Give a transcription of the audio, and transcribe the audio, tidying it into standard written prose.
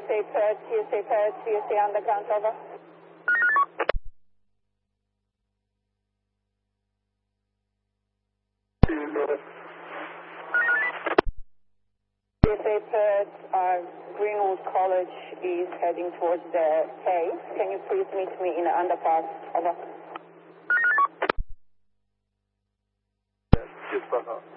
TSA Underground, over. TSA Perth, Greenwood College is heading towards the Hayes. Can you please meet me in the underpass, over? Yes,